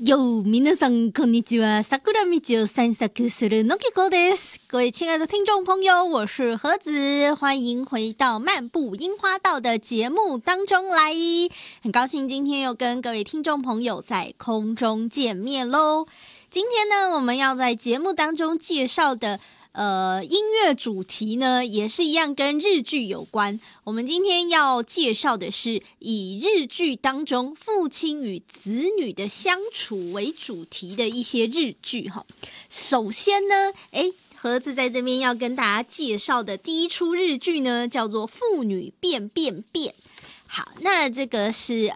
哟，皆さんこんにちは。桜道を散策するのきこです。各位亲爱的听众朋友，我是盒子，欢迎回到漫步樱花道的节目当中来。很高兴今天又跟各位听众朋友在空中见面咯。今天呢，我们要在节目当中介绍的音乐主题呢，也是一样跟日剧有关。我们今天要介绍的是以日剧当中父亲与子女的相处为主题的一些日剧哈。首先呢，盒子在这边要跟大家介绍的第一出日剧呢，叫做《父女变变变》。好，那这个是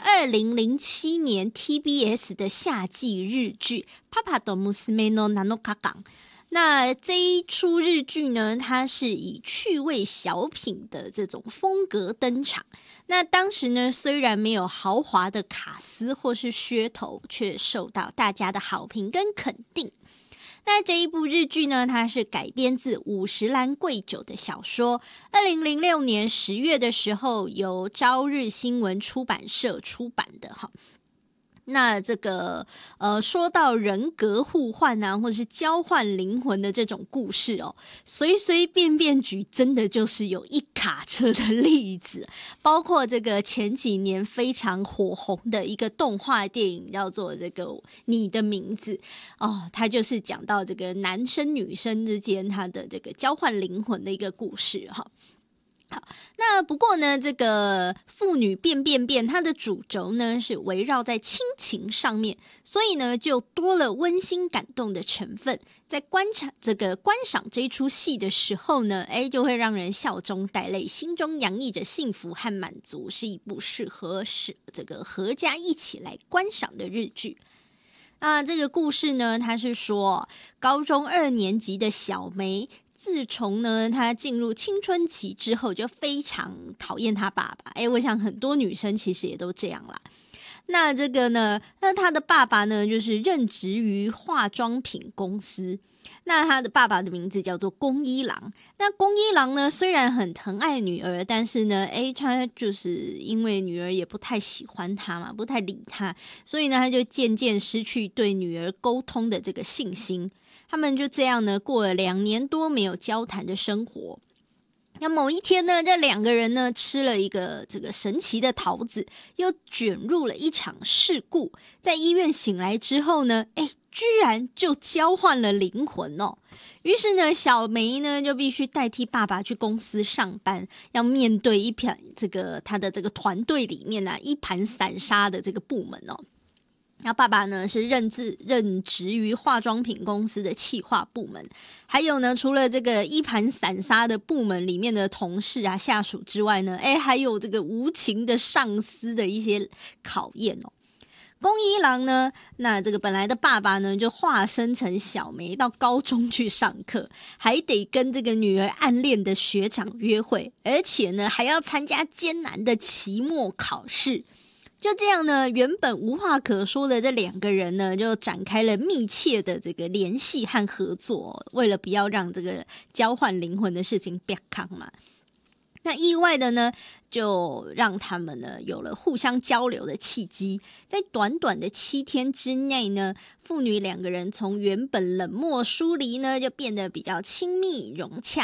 2007年 TBS 的夏季日剧《パパと娘の7日間》。那这一出日剧呢，它是以趣味小品的这种风格登场。那当时呢，虽然没有豪华的卡司或是噱头，却受到大家的好评跟肯定。那这一部日剧呢，它是改编自五十岚贵久的小说，2006年10月的时候由朝日新闻出版社出版的哈。那这个说到人格互换啊，或是交换灵魂的这种故事哦，随随便便举真的就是有一卡车的例子，包括这个前几年非常火红的一个动画电影叫做这个你的名字哦，它就是讲到这个男生女生之间他的这个交换灵魂的一个故事哈。好，那不过呢，这个父女变变变，它的主轴呢是围绕在亲情上面，所以呢就多了温馨感动的成分。在观赏这一出戏的时候呢，就会让人笑中带泪，心中洋溢着幸福和满足，是一部适合这个合家一起来观赏的日剧。那这个故事呢，它是说高中2年级的小梅。自从呢，她进入青春期之后，就非常讨厌她爸爸。我想很多女生其实也都这样啦。那这个呢，她的爸爸呢，就是任职于化妆品公司。那她的爸爸的名字叫做宫一郎。那宫一郎呢，虽然很疼爱女儿，但是呢，他就是因为女儿也不太喜欢他嘛，不太理他，所以呢，他就渐渐失去对女儿沟通的这个信心。他们就这样呢，过了2年多没有交谈的生活。那某一天呢，这2个人呢吃了一个这个神奇的桃子，又卷入了一场事故。在医院醒来之后呢，居然就交换了灵魂哦。于是呢，小梅呢就必须代替爸爸去公司上班，要面对他的这个团队里面啊一盘散沙的这个部门哦。那爸爸呢是任职于化妆品公司的企划部门，还有呢，除了这个一盘散沙的部门里面的同事啊下属之外呢，还有这个无情的上司的一些考验哦。宫一郎呢，那这个本来的爸爸呢，就化身成小梅到高中去上课，还得跟这个女儿暗恋的学长约会，而且呢还要参加艰难的期末考试。就这样呢，原本无话可说的这2个人呢，就展开了密切的这个联系和合作，为了不要让这个交换灵魂的事情变康嘛。那意外的呢，就让他们呢有了互相交流的契机。在短短的7天之内呢，父女2个人从原本冷漠疏离呢，就变得比较亲密融洽。